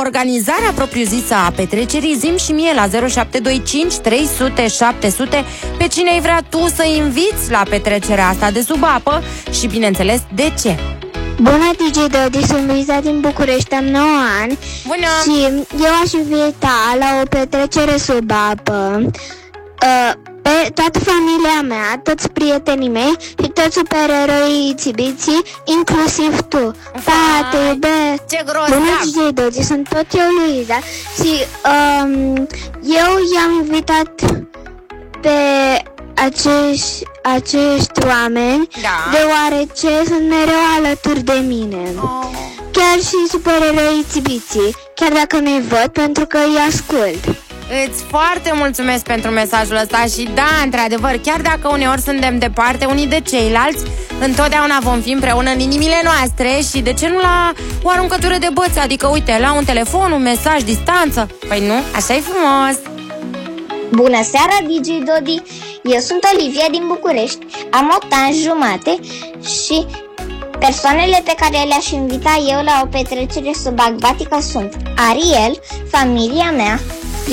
organizarea propriu-zisă a petrecerii, zi-mi și mie la 0725 300 700 pe cine-i vrea tu să inviți la petrecerea asta de sub apă și, bineînțeles, de ce. Bună, DJ Dodi, sunt Luiza din București, am 9 ani. Bună! Și eu aș invita la o petrecere sub apă pe toată familia mea, toți prietenii mei și toți supereroii țibiții, inclusiv tu. Pa, te iubesc! Ce grozav! Bună, DJ Dodi, sunt tot eu, Luiza. Și eu i-am invitat pe acești oameni, deoarece sunt mereu alături de mine. Chiar și supereroii țibiții, chiar dacă nu-i văd, pentru că îi ascult. Îți foarte mulțumesc pentru mesajul ăsta și da, într-adevăr, chiar dacă uneori suntem departe unii de ceilalți, întotdeauna vom fi împreună în inimile noastre și de ce nu la o aruncătură de băți, adică uite, la un telefon, un mesaj, distanță. Păi nu? Așa e frumos! Bună seara, DJ Dodi! Eu sunt Olivia din București, am 8 ani jumate și persoanele pe care le-aș invita eu la o petrecere subaquatică sunt Ariel, familia mea,